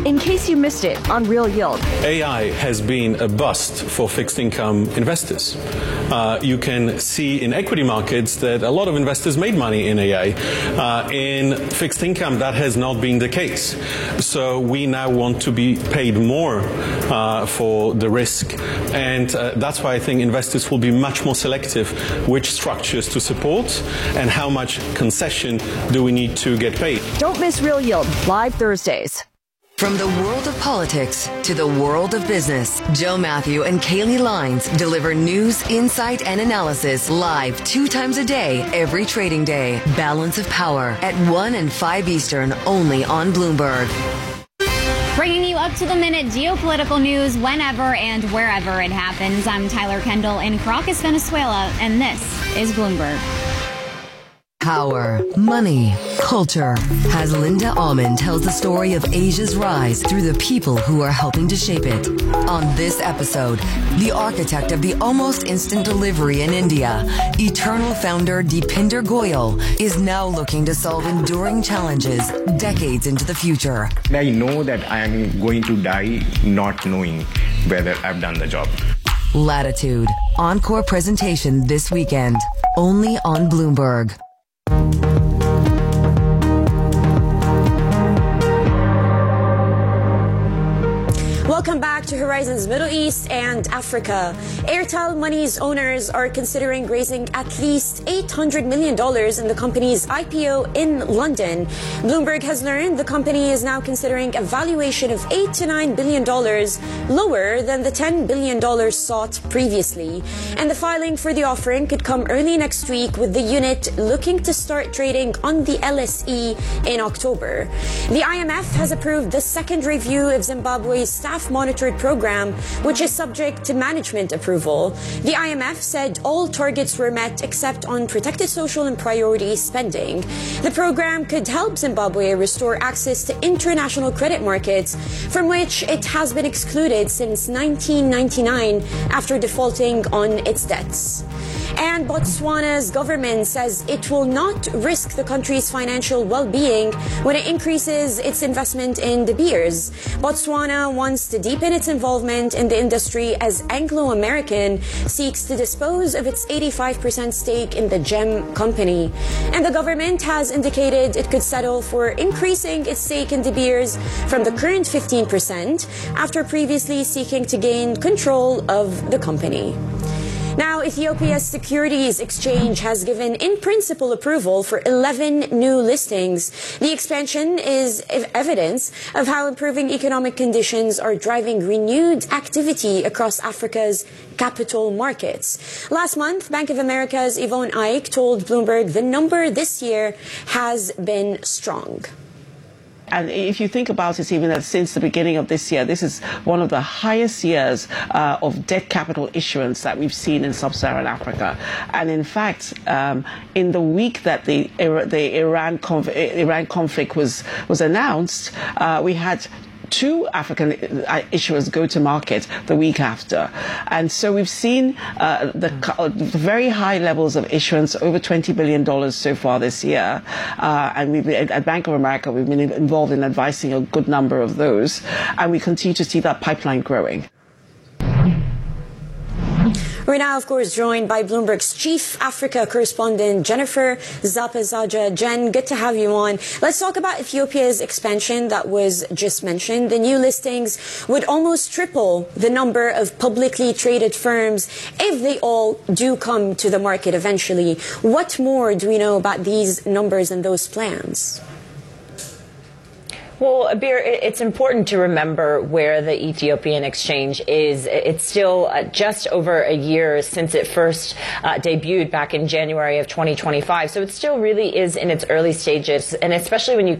in case you missed it on Real Yield. AI has been a bust for fixed income investors. You can see in equity markets that a lot of investors made money in AI. In fixed income, that has not been the case. So we now want to be paid more for the risk. And that's why I think investors will be much more selective which structures to support and how much concession do we need to get paid. Don't miss Real Yield, live Thursdays. From the world of politics to the world of business, Joe Matthew and Kaylee Lines deliver news, insight, and analysis live 2 times a day, every trading day. Balance of Power at 1 and 5 Eastern, only on Bloomberg. Bringing you up to the minute geopolitical news whenever and wherever it happens. I'm Tyler Kendall in Caracas, Venezuela, and this is Bloomberg. Power, money, culture. As Linda Almond tells the story of Asia's rise through the people who are helping to shape it. On this episode, the architect of the almost instant delivery in India, Eternal founder Deepinder Goyal, is now looking to solve enduring challenges decades into the future. I know that I am going to die not knowing whether I've done the job. Latitude, encore presentation this weekend, only on Bloomberg. Welcome back to Horizons Middle East and Africa. Airtel Money's owners are considering raising at least $800 million in the company's IPO in London. Bloomberg has learned the company is now considering a valuation of $8 to $9 billion, lower than the $10 billion sought previously. And the filing for the offering could come early next week, with the unit looking to start trading on the LSE in October. The IMF has approved the second review of Zimbabwe's staff monitored program, which is subject to management approval. The IMF said all targets were met except on protected social and priority spending. The program could help Zimbabwe restore access to international credit markets, from which it has been excluded since 1999 after defaulting on its debts. And Botswana's government says it will not risk the country's financial well-being when it increases its investment in De Beers. Botswana wants to deepen its involvement in the industry as Anglo American seeks to dispose of its 85% stake in the gem company. And the government has indicated it could settle for increasing its stake in De Beers from the current 15% after previously seeking to gain control of the company. Now, Ethiopia's Securities Exchange has given in-principle approval for 11 new listings. The expansion is evidence of how improving economic conditions are driving renewed activity across Africa's capital markets. Last month, Bank of America's Yvonne Ike told Bloomberg the number this year has been strong. And if you think about it, even since the beginning of this year, this is one of the highest years of debt capital issuance that we've seen in sub-Saharan Africa. And in fact, in the week that the Iran conflict was announced, we had 2 African issuers go to market the week after. And so we've seen the very high levels of issuance, over $20 billion so far this year. And at Bank of America, we've been involved in advising a good number of those. And we continue to see that pipeline growing. We're now, of course, joined by Bloomberg's chief Africa correspondent, Jennifer Zapezaja. Jen, good to have you on. Let's talk about Ethiopia's expansion that was just mentioned. The new listings would almost triple the number of publicly traded firms if they all do come to the market eventually. What more do we know about these numbers and those plans? Well, Abir, it's important to remember where the Ethiopian exchange is. It's still just over a year since it first debuted back in January of 2025. So it still really is in its early stages. And especially when you